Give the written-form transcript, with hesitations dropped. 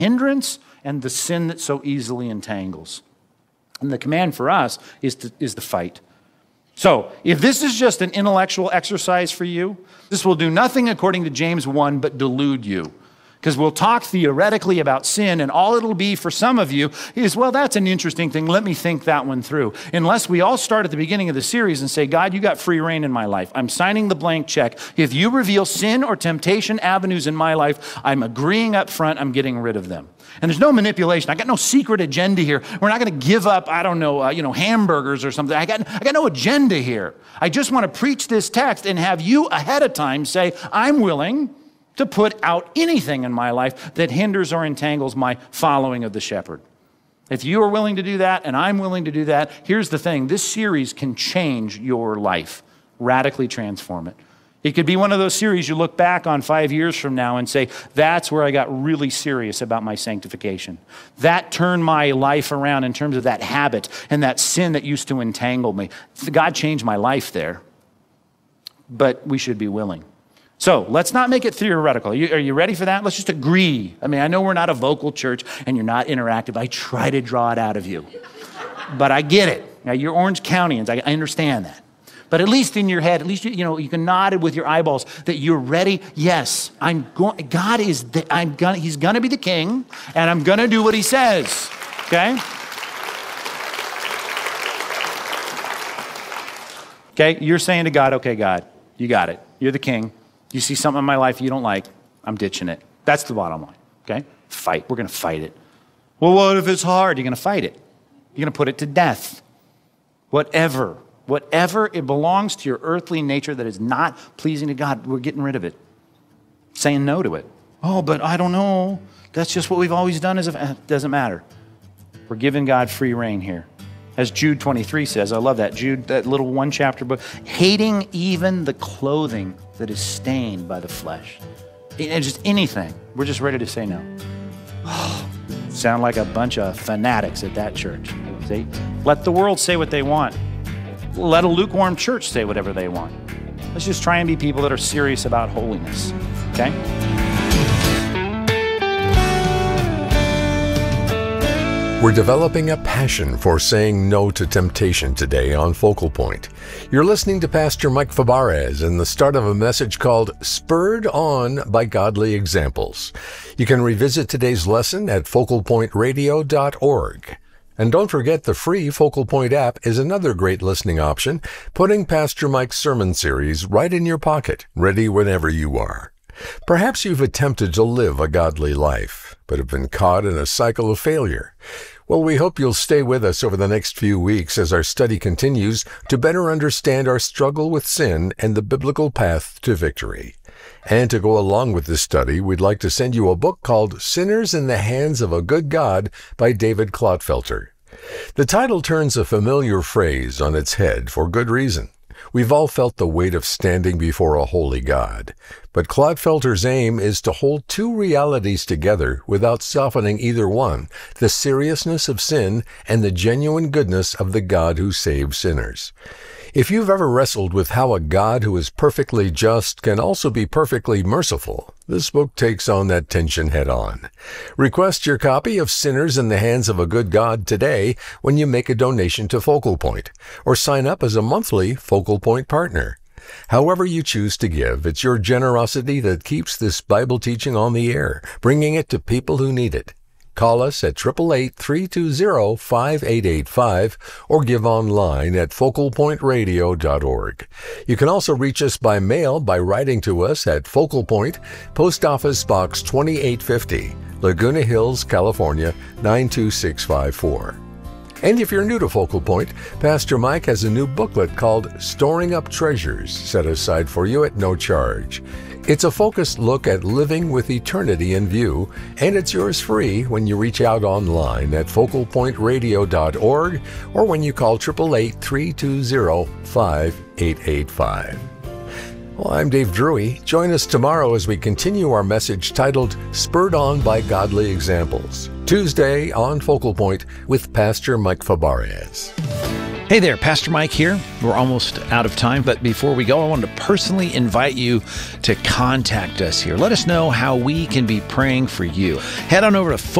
hindrance and the sin that so easily entangles. And the command for us is to fight. So, if this is just an intellectual exercise for you, this will do nothing according to James 1 but delude you. Because we'll talk theoretically about sin, and all it'll be for some of you is, well, that's an interesting thing. Let me think that one through. Unless we all start at the beginning of the series and say, God, you got free reign in my life. I'm signing the blank check. If you reveal sin or temptation avenues in my life, I'm agreeing up front, I'm getting rid of them. And there's no manipulation. I got no secret agenda here. We're not going to give up, hamburgers or something. I got no agenda here. I just want to preach this text and have you ahead of time say, I'm willing to put out anything in my life that hinders or entangles my following of the shepherd. If you are willing to do that and I'm willing to do that, here's the thing. This series can change your life, radically transform it. It could be one of those series you look back on 5 years from now and say, that's where I got really serious about my sanctification. That turned my life around in terms of that habit and that sin that used to entangle me. God changed my life there, but we should be willing. So let's not make it theoretical. Are you ready for that? Let's just agree. I mean, I know we're not a vocal church and you're not interactive. I try to draw it out of you, but I get it. Now, you're Orange Countyans. I understand that. But at least in your head, at least you can nod with your eyeballs that you're ready. Yes, He's going to be the king, and I'm going to do what he says. Okay? Okay, you're saying to God, okay, God, you got it. You're the king. You see something in my life you don't like, I'm ditching it. That's the bottom line. Okay? Fight. We're going to fight it. Well, what if it's hard? You're going to fight it. You're going to put it to death. Whatever it belongs to your earthly nature that is not pleasing to God, we're getting rid of it. Saying no to it. Oh, but I don't know. That's just what we've always done. It doesn't matter. We're giving God free reign here. As Jude 23 says, I love that. Jude, that little one chapter book. Hating even the clothing that is stained by the flesh. Just anything. We're just ready to say no. Sound like a bunch of fanatics at that church. See? Let the world say what they want. Let a lukewarm church say whatever they want. Let's just try and be people that are serious about holiness. Okay? We're developing a passion for saying no to temptation today on Focal Point. You're listening to Pastor Mike Fabarez and the start of a message called Spurred On by Godly Examples. You can revisit today's lesson at focalpointradio.org. And don't forget the free Focal Point app is another great listening option, putting Pastor Mike's sermon series right in your pocket, ready whenever you are. Perhaps you've attempted to live a godly life, but have been caught in a cycle of failure. Well, we hope you'll stay with us over the next few weeks as our study continues to better understand our struggle with sin and the biblical path to victory. And to go along with this study, we'd like to send you a book called Sinners in the Hands of a Good God by David Clotfelter. The title turns a familiar phrase on its head for good reason. We've all felt the weight of standing before a holy God. But Clotfelter's aim is to hold two realities together without softening either one, the seriousness of sin and the genuine goodness of the God who saves sinners. If you've ever wrestled with how a God who is perfectly just can also be perfectly merciful, this book takes on that tension head on. Request your copy of Sinners in the Hands of a Good God today when you make a donation to Focal Point, or sign up as a monthly Focal Point partner. However you choose to give, it's your generosity that keeps this Bible teaching on the air, bringing it to people who need it. Call us at 888-320-5885 or give online at focalpointradio.org. You can also reach us by mail by writing to us at Focal Point, Post Office Box 2850, Laguna Hills, California 92654. And if you're new to Focal Point, Pastor Mike has a new booklet called Storing Up Treasures set aside for you at no charge. It's a focused look at living with eternity in view, and it's yours free when you reach out online at focalpointradio.org or when you call 888-320-5885. Well, I'm Dave Drury. Join us tomorrow as we continue our message titled Spurred On by Godly Examples, Tuesday on Focal Point with Pastor Mike Fabarez. Hey there, Pastor Mike here. We're almost out of time, but before we go, I wanted to personally invite you to contact us here. Let us know how we can be praying for you. Head on over to